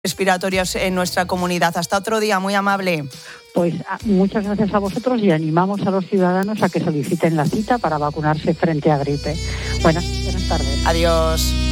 respiratorios en nuestra comunidad. Hasta otro día, muy amable. Pues muchas gracias a vosotros y animamos a los ciudadanos a que soliciten la cita para vacunarse frente a gripe. Buenas tardes. Adiós.